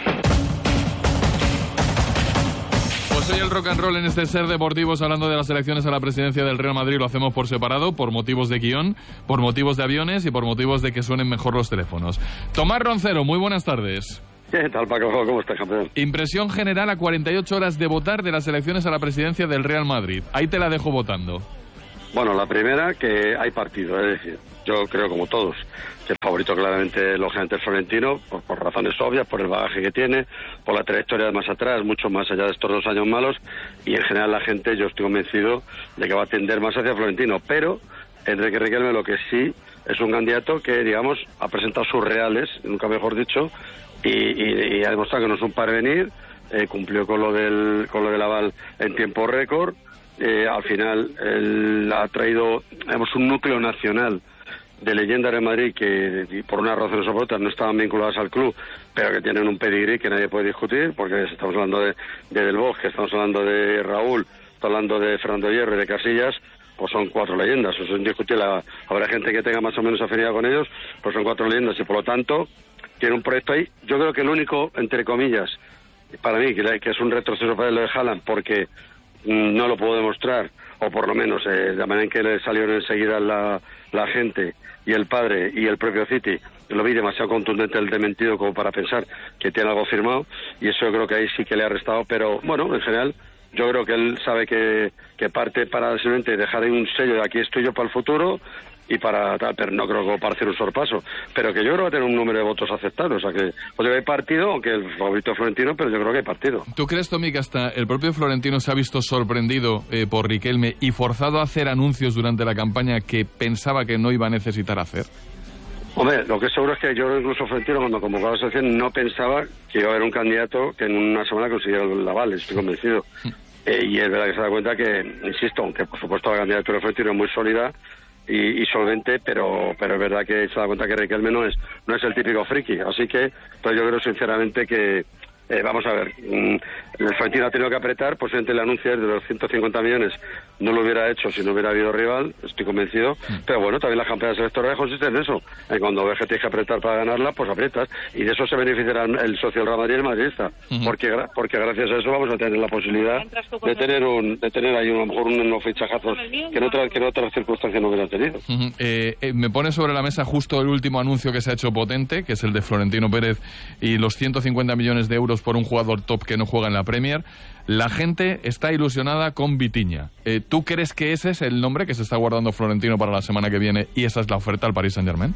Seguimos hoy el rock and roll en este Ser Deportivos, hablando de las elecciones a la presidencia del Real Madrid. Lo hacemos por separado, por motivos de guión, por motivos de aviones y por motivos de que suenen mejor los teléfonos. Tomás Roncero, muy buenas tardes. ¿Qué tal, Paco? ¿Cómo estás, campeón? Impresión general a 48 horas de votar de las elecciones a la presidencia del Real Madrid. Ahí te la dejo votando. Bueno, la primera, que hay partido, es decir, yo creo como todos que el favorito claramente, lógicamente, es Florentino, por razones obvias, por el bagaje que tiene, por la trayectoria de más atrás, mucho más allá de estos 2 años malos, y en general la gente, yo estoy convencido de que va a tender más hacia Florentino, pero Enrique Riquelme lo que sí es un candidato que, digamos, ha presentado sus reales, nunca mejor dicho, y ha demostrado que no es un parvenir, cumplió con lo del aval en tiempo récord. Al final él ha traído, digamos, un núcleo nacional de leyendas de Madrid que por unas razones o por otras no estaban vinculadas al club, pero que tienen un pedigrí que nadie puede discutir, porque estamos hablando de Del Bosque, estamos hablando de Raúl, estamos hablando de Fernando Hierro y de Casillas, pues son 4 leyendas, eso es indiscutible. Habrá gente que tenga más o menos afinidad con ellos, pues son 4 leyendas y por lo tanto tiene un proyecto ahí. Yo creo que el único, entre comillas, para mí, que es un retroceso para lo de Haaland, porque no lo puedo demostrar, o por lo menos la manera en que le salieron enseguida la gente y el padre y el propio City, lo vi demasiado contundente el dementido como para pensar que tiene algo firmado, y eso yo creo que ahí sí que le ha restado, pero bueno, en general yo creo que él sabe que parte para simplemente dejar ahí un sello de aquí estoy yo para el futuro y para tal, pero no creo que para hacer un sorpaso, pero que yo creo que va a tener un número de votos aceptables, o sea que hay partido, aunque el favorito es Florentino, pero yo creo que hay partido. ¿Tú crees, Tommy, que hasta el propio Florentino se ha visto sorprendido por Riquelme y forzado a hacer anuncios durante la campaña que pensaba que no iba a necesitar hacer? Hombre, lo que seguro es que yo incluso Florentino, cuando convocó a la selección, no pensaba que iba a haber un candidato que en una semana consiguiera el aval, estoy convencido. Y es verdad que se da cuenta que, insisto, aunque por supuesto la candidatura de Florentino es muy sólida y solvente, pero es verdad que se da cuenta que Riquelme no es el típico friki, así que pues yo creo sinceramente que vamos a ver, el Florentino ha tenido que apretar, posiblemente el anuncio de los 150 millones no lo hubiera hecho si no hubiera habido rival, estoy convencido, pero bueno, también las campañas electorales consisten en eso, cuando ves que tienes que apretar para ganarla, pues aprietas, y de eso se beneficiará el socio del Real Madrid y el madridista, porque gracias a eso vamos a tener la posibilidad de tener ahí a lo mejor unos fichajazos que en otras circunstancias no hubieran tenido. Me pone sobre la mesa justo el último anuncio que se ha hecho potente, que es el de Florentino Pérez y los 150 millones de euros por un jugador top que no juega en la Premier. La gente está ilusionada con Vitinha. ¿Tú crees que ese es el nombre que se está guardando Florentino para la semana que viene y esa es la oferta al Paris Saint-Germain?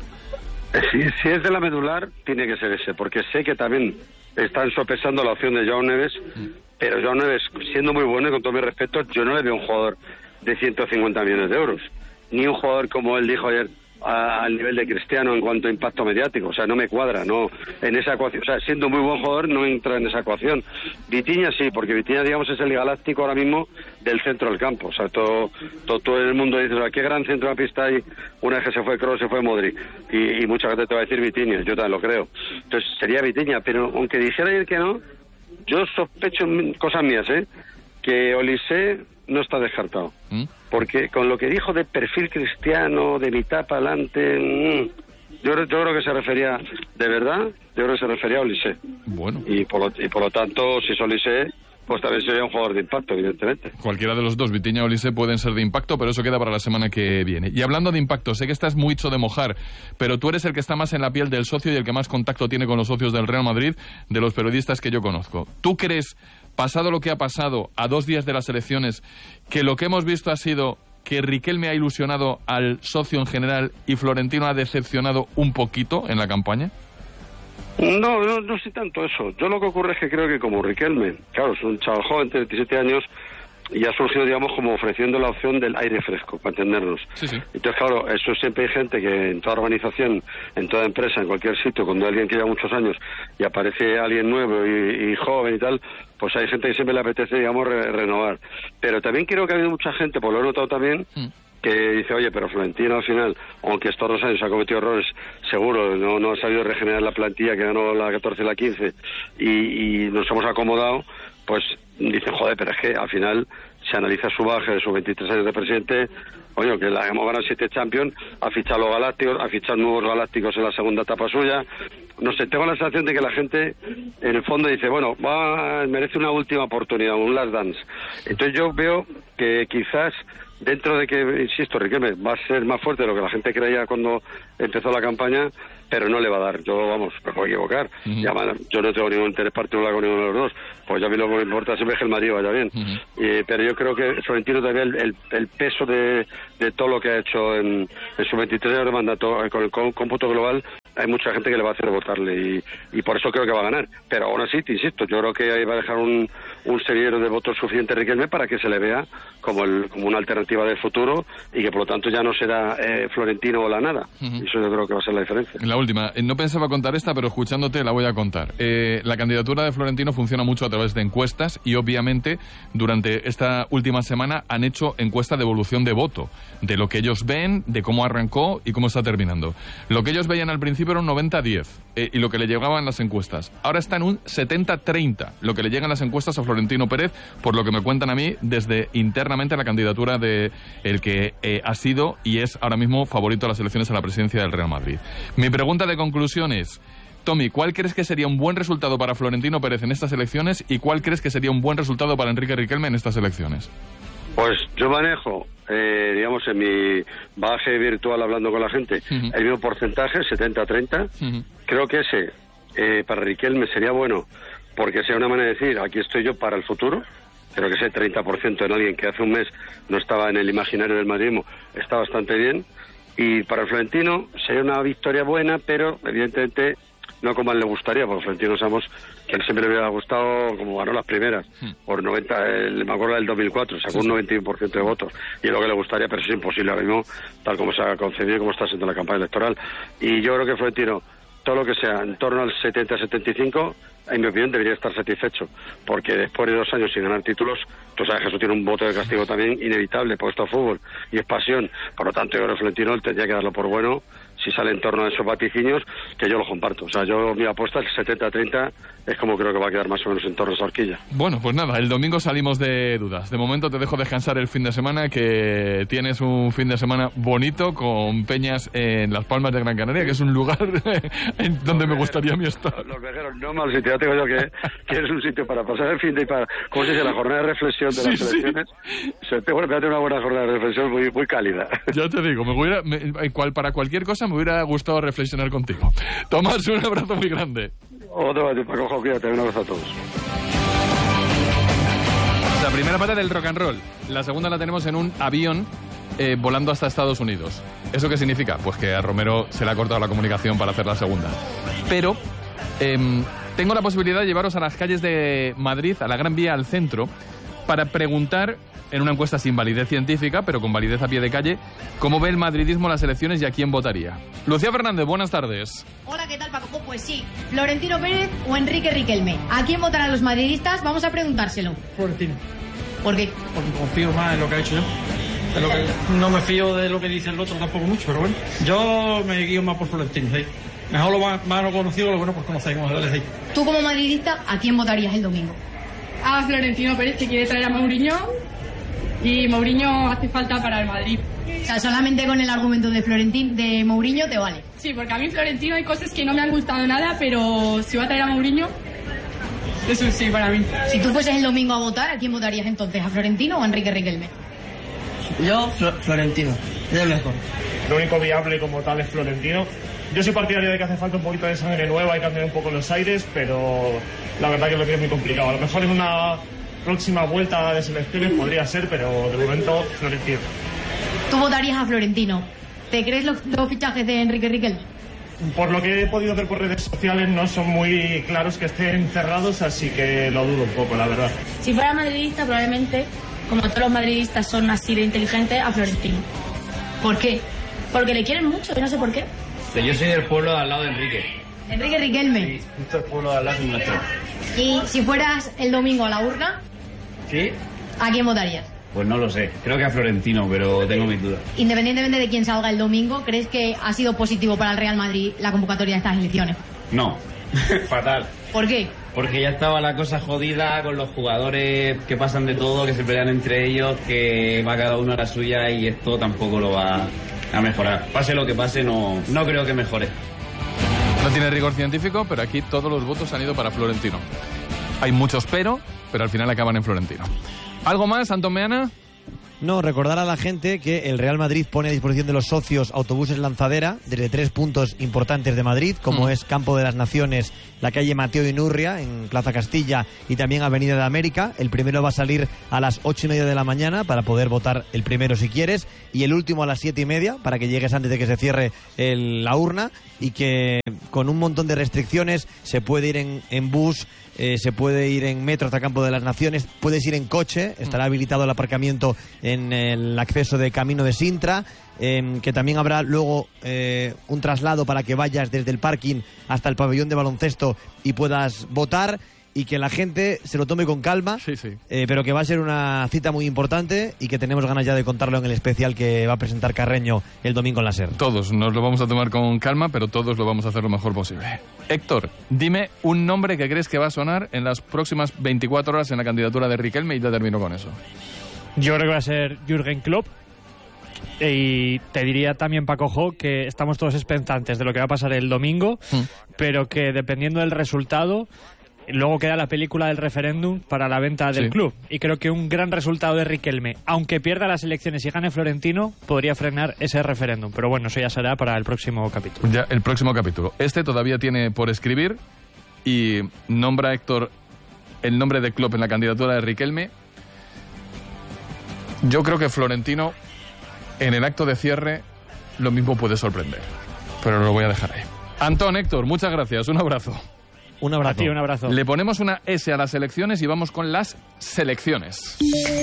Si es de la medular, tiene que ser ese, porque sé que también están sopesando la opción de Joao Neves, pero Joao Neves, siendo muy bueno y con todo mi respeto, yo no le veo un jugador de 150 millones de euros, ni un jugador como él dijo ayer, al nivel de Cristiano en cuanto a impacto mediático, o sea, no me cuadra, no en esa ecuación, o sea, siendo muy buen jugador no entra en esa ecuación. Vitinha sí, porque Vitinha, digamos, es el galáctico ahora mismo del centro del campo, o sea, todo el mundo dice, o sea, qué gran centrocampista hay, una vez que se fue Kroos, se fue Modric, y mucha gente te va a decir Vitinha, yo también lo creo, entonces sería Vitinha, pero aunque dijera ayer que no, yo sospecho, cosas mías, que Olise no está descartado. Porque con lo que dijo de perfil cristiano, de mitad para adelante, yo creo que se refería, de verdad, yo creo que se refería a Olise. Bueno. Y por lo tanto, si es Olise, pues también sería un jugador de impacto, evidentemente. Cualquiera de los dos, Vitinha o Olise, pueden ser de impacto, pero eso queda para la semana que viene. Y hablando de impacto, sé que estás mucho de mojar, pero tú eres el que está más en la piel del socio y el que más contacto tiene con los socios del Real Madrid, de los periodistas que yo conozco. ¿Tú crees, pasado lo que ha pasado a 2 días de las elecciones, que lo que hemos visto ha sido que Riquelme ha ilusionado al socio en general y Florentino ha decepcionado un poquito en la campaña? No sé tanto eso. Yo lo que ocurre es que creo que como Riquelme, claro, es un chaval joven de 37 años y ha surgido, digamos, como ofreciendo la opción del aire fresco, para entendernos. Sí. Entonces, claro, eso siempre hay gente que en toda organización, en toda empresa, en cualquier sitio, cuando hay alguien que lleva muchos años y aparece alguien nuevo y joven y tal, pues hay gente que siempre le apetece, digamos, renovar. Pero también creo que ha habido mucha gente, pues lo he notado también, que dice, oye, pero Florentino al final, aunque estos 2 años ha cometido errores, seguro, no ha sabido regenerar la plantilla, que ganó la 14 y la 15, y nos hemos acomodado, pues dicen, joder, pero es que al final se analiza su baje de sus 23 años de presidente, oye, que hemos ganado 7 Champions, ha fichado los galácticos, ha fichado nuevos galácticos en la segunda etapa suya, no sé, tengo la sensación de que la gente en el fondo dice, bueno, merece una última oportunidad, un last dance. Entonces yo veo que quizás dentro de que, insisto, Riquelme va a ser más fuerte de lo que la gente creía cuando empezó la campaña, pero no le va a dar. Yo, vamos, me puedo equivocar. Ya, yo no tengo ningún interés particular con ninguno de los dos. Pues ya a mí lo que me importa siempre es que el Madrid vaya bien. Pero yo creo que Florentino todavía el peso de todo lo que ha hecho en sus 23 años de mandato con el cómputo global, hay mucha gente que le va a hacer votarle y por eso creo que va a ganar. Pero aún así, te insisto, yo creo que ahí va a dejar un semillero de votos suficiente a Riquelme para que se le vea como una alternativa del futuro y que por lo tanto ya no será Florentino o la nada. Eso yo creo que va a ser la diferencia. La última, no pensaba contar esta, pero escuchándote la voy a contar. La candidatura de Florentino funciona mucho a través de encuestas y obviamente durante esta última semana han hecho encuesta de evolución de voto, de lo que ellos ven, de cómo arrancó y cómo está terminando. Lo que ellos veían al principio era un 90-10 y lo que le llegaban las encuestas. Ahora está en un 70-30 lo que le llegan las encuestas a Florentino Pérez, por lo que me cuentan a mí desde internamente la candidatura de el que ha sido y es ahora mismo favorito a las elecciones a la presidencia del Real Madrid. Mi pregunta de conclusión es, Tommy, ¿cuál crees que sería un buen resultado para Florentino Pérez en estas elecciones y cuál crees que sería un buen resultado para Enrique Riquelme en estas elecciones? Pues yo manejo, digamos, en mi bagaje virtual hablando con la gente, el mismo porcentaje, 70-30. Creo que ese para Riquelme sería bueno porque sea una manera de decir, aquí estoy yo para el futuro. Creo que ese 30% en alguien que hace un mes no estaba en el imaginario del madridismo está bastante bien. Y para el Florentino sería una victoria buena, pero evidentemente no como a él le gustaría, porque Florentino sabemos que a él siempre le hubiera gustado como ganó las primeras, por 90, me acuerdo del 2004, sacó un 91% de votos, y es lo que le gustaría, pero es imposible ahora mismo, tal como se ha concebido y como está siendo la campaña electoral. Y yo creo que Florentino, todo lo que sea en torno al 70-75, en mi opinión debería estar satisfecho, porque después de 2 años sin ganar títulos, tú sabes que eso tiene un voto de castigo también inevitable, porque esto es fútbol y es pasión. Por lo tanto, yo creo que Florentino tendría que darlo por bueno si sale en torno a esos vaticinios, que yo los comparto. O sea, yo mi apuesta es 70-30, es como creo que va a quedar más o menos en torno a esa horquilla. Bueno, pues nada, el domingo salimos de dudas. De momento te dejo descansar el fin de semana, que tienes un fin de semana bonito con peñas en Las Palmas de Gran Canaria, que es un lugar en donde me gustaría a mí estar. Los vejeros, no mal sitio, ya tengo yo que es un sitio para pasar el fin de y para, como se dice, la jornada de reflexión de las elecciones. Bueno, me hace una buena jornada de reflexión muy, muy cálida. Ya te digo, para cualquier cosa me hubiera gustado reflexionar contigo. Tomás, un abrazo muy grande. Otro para Paco, cuídate, un abrazo a todos. La primera parte del rock and roll. La segunda la tenemos en un avión volando hasta Estados Unidos. ¿Eso qué significa? Pues que a Romero se le ha cortado la comunicación para hacer la segunda. Pero tengo la posibilidad de llevaros a las calles de Madrid, a la Gran Vía, al centro, para preguntar, en una encuesta sin validez científica, pero con validez a pie de calle, cómo ve el madridismo las elecciones y a quién votaría. Lucía Fernández, buenas tardes. Hola, ¿qué tal, Paco? Pues sí, Florentino Pérez o Enrique Riquelme. ¿A quién votarán los madridistas? Vamos a preguntárselo. Florentino. ¿Por qué? Porque confío más en lo que ha hecho yo. No me fío de lo que dice el otro tampoco mucho, pero bueno. Yo me guío más por Florentino, ¿sí? Mejor lo más no conocido, lo bueno por conocer, como se le dice. Tú como madridista, ¿a quién votarías el domingo? A Florentino Pérez, que quiere traer a Mourinho, y Mourinho hace falta para el Madrid. O sea, solamente con el argumento de Mourinho te vale. Sí, porque a mí Florentino hay cosas que no me han gustado nada, pero si va a traer a Mourinho, eso sí para mí. Si tú fueses el domingo a votar, ¿a quién votarías entonces? ¿A Florentino o a Enrique Riquelme? Yo, Florentino, es el mejor. Lo único viable como tal es Florentino. Yo soy partidario de que hace falta un poquito de sangre nueva y cambiar un poco los aires, pero la verdad que lo que es muy complicado. A lo mejor en una próxima vuelta de selecciones podría ser, pero de momento Florentino. ¿Tú votarías a Florentino? ¿Te crees los fichajes de Enrique Riquelme? Por lo que he podido ver por redes sociales no son muy claros que estén cerrados, así que lo dudo un poco, la verdad. Si fuera madridista, probablemente, como todos los madridistas son así de inteligentes, a Florentino. ¿Por qué? Porque le quieren mucho, y no sé por qué. Yo soy del pueblo de al lado de Enrique. Enrique Riquelme. Sí, justo el pueblo de al lado es nuestro. Y si fueras el domingo a la urna, ¿sí? ¿A quién votarías? Pues no lo sé, creo que a Florentino, pero tengo mis dudas. Independientemente de quién salga el domingo, ¿crees que ha sido positivo para el Real Madrid la convocatoria de estas elecciones? No, fatal. ¿Por qué? Porque ya estaba la cosa jodida con los jugadores que pasan de todo, que se pelean entre ellos, que va cada uno a la suya y esto tampoco lo va a mejorar. Pase lo que pase, no creo que mejore. No tiene rigor científico, pero aquí todos los votos han ido para Florentino. Hay muchos pero al final acaban en Florentino. ¿Algo más, Antón Meana? No, recordar a la gente que el Real Madrid pone a disposición de los socios autobuses lanzadera desde 3 puntos importantes de Madrid, como es Campo de las Naciones, la calle Mateo Inurria, en Plaza Castilla, y también Avenida de América. El primero va a salir a las 8:30 de la mañana para poder votar el primero si quieres, y el último a las 7:30 para que llegues antes de que se cierre la urna, y que con un montón de restricciones se puede ir en bus, se puede ir en metro hasta Campo de las Naciones, puedes ir en coche, estará habilitado el aparcamiento en el acceso de Camino de Sintra, que también habrá luego un traslado para que vayas desde el parking hasta el pabellón de baloncesto y puedas votar, y que la gente se lo tome con calma, pero que va a ser una cita muy importante y que tenemos ganas ya de contarlo en el especial que va a presentar Carreño el domingo en la SER. Todos nos lo vamos a tomar con calma, pero todos lo vamos a hacer lo mejor posible. Héctor, dime un nombre que crees que va a sonar en las próximas 24 horas en la candidatura de Riquelme, y ya termino con eso. Yo creo que va a ser Jürgen Klopp. Y te diría también, Paco Jo, que estamos todos expectantes de lo que va a pasar el domingo, pero que dependiendo del resultado, luego queda la película del referéndum para la venta del club. Y creo que un gran resultado de Riquelme, aunque pierda las elecciones y gane Florentino, podría frenar ese referéndum. Pero bueno, eso ya será para el próximo capítulo. Ya, el próximo capítulo. Este todavía tiene por escribir, y nombra Héctor el nombre de Klopp en la candidatura de Riquelme. Yo creo que Florentino, en el acto de cierre, lo mismo puede sorprender. Pero lo voy a dejar ahí. Antón, Héctor, muchas gracias. Un abrazo. Un abrazo. A ti, un abrazo. Le ponemos una S a las elecciones y vamos con las selecciones.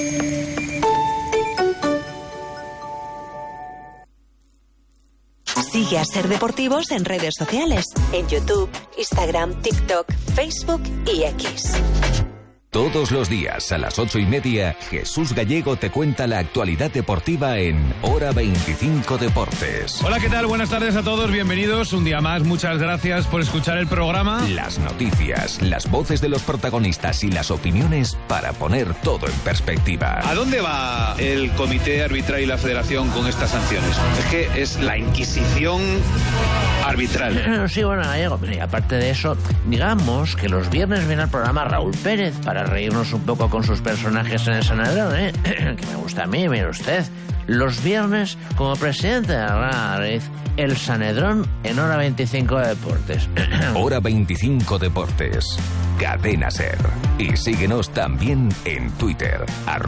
Sigue a Ser Deportivos en redes sociales, en YouTube, Instagram, TikTok, Facebook y X. Todos los días a las 8:30, Jesús Gallego te cuenta la actualidad deportiva en Hora 25 Deportes. Hola, ¿qué tal? Buenas tardes a todos, bienvenidos un día más, muchas gracias por escuchar el programa. Las noticias, las voces de los protagonistas y las opiniones para poner todo en perspectiva. ¿A dónde va el comité arbitral y la federación con estas sanciones? Es que es la Inquisición arbitral. Sí, bueno, Gallego, y aparte de eso, digamos que los viernes viene al programa Raúl Pérez para reírnos un poco con sus personajes en el Sanedrón, que me gusta a mí, mire usted. Los viernes, como presidente de la Madrid, el Sanedrón en Hora 25 Deportes. Hora 25 Deportes. Cadena SER. Y síguenos también en Twitter,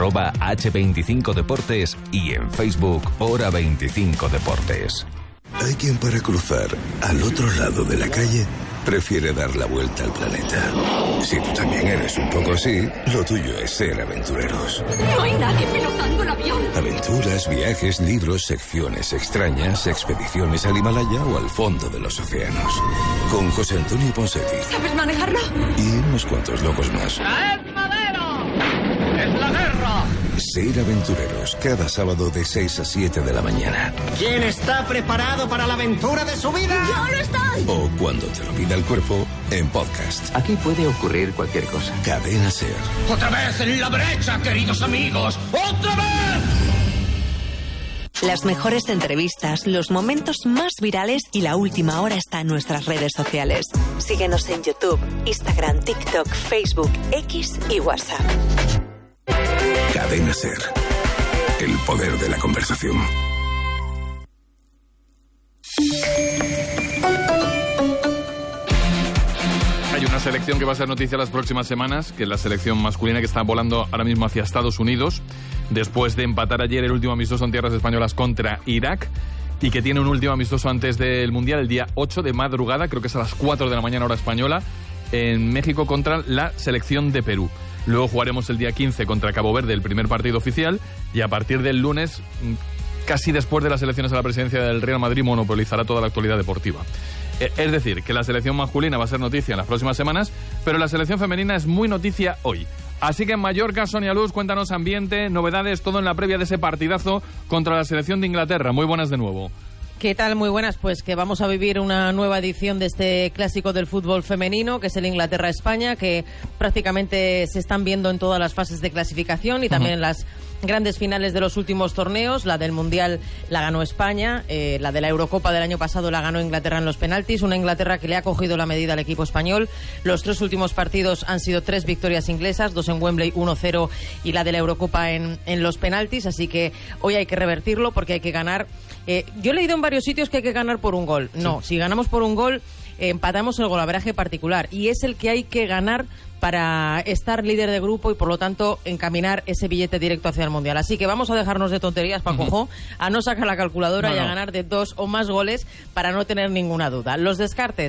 @H25Deportes, y en Facebook, Hora 25 Deportes. Hay quien para cruzar al otro lado de la calle prefiere dar la vuelta al planeta. Si tú también eres un poco así, lo tuyo es ser aventureros. No hay nadie pilotando el avión. Aventuras, viajes, libros, secciones extrañas, expediciones al Himalaya o al fondo de los océanos. Con José Antonio Ponseti. ¿Sabes manejarlo? Y unos cuantos locos más. ¡Es madero! ¡Es la guerra! Ser aventureros, cada sábado de 6 a 7 de la mañana. ¿Quién está preparado para la aventura de su vida? ¡Yo lo estoy! O cuando te lo pida el cuerpo, en podcast. Aquí puede ocurrir cualquier cosa. Cadena SER. ¡Otra vez en la brecha, queridos amigos! ¡Otra vez! Las mejores entrevistas, los momentos más virales y la última hora está en nuestras redes sociales. Síguenos en YouTube, Instagram, TikTok, Facebook, X y WhatsApp. Cadena SER. El poder de la conversación. Hay una selección que va a ser noticia las próximas semanas, que es la selección masculina, que está volando ahora mismo hacia Estados Unidos, después de empatar ayer el último amistoso en tierras españolas contra Irak, y que tiene un último amistoso antes del Mundial, el día 8 de madrugada, creo que es a las 4 de la mañana hora española, en México contra la selección de Perú. Luego jugaremos el día 15 contra Cabo Verde, el primer partido oficial, y a partir del lunes, casi después de las elecciones a la presidencia del Real Madrid, monopolizará toda la actualidad deportiva. Es decir, que la selección masculina va a ser noticia en las próximas semanas, pero la selección femenina es muy noticia hoy. Así que en Mallorca, Sonia Luz, cuéntanos ambiente, novedades, todo en la previa de ese partidazo contra la selección de Inglaterra. Muy buenas de nuevo. ¿Qué tal? Muy buenas. Pues que vamos a vivir una nueva edición de este clásico del fútbol femenino, que es el Inglaterra-España, que prácticamente se están viendo en todas las fases de clasificación y también en las grandes finales de los últimos torneos. La del Mundial la ganó España, la de la Eurocopa del año pasado la ganó Inglaterra en los penaltis, una Inglaterra que le ha cogido la medida al equipo español. Los 3 últimos partidos han sido 3 victorias inglesas, 2 en Wembley, 1-0, y la de la Eurocopa en los penaltis, así que hoy hay que revertirlo porque hay que ganar. Yo he leído en varios sitios que hay que ganar por un gol. No, si ganamos por un gol, empatamos el golaveraje particular, y es el que hay que ganar para estar líder de grupo y, por lo tanto, encaminar ese billete directo hacia el Mundial. Así que vamos a dejarnos de tonterías, Paco, a no sacar la calculadora y a ganar de 2 o más goles para no tener ninguna duda. Los descartes.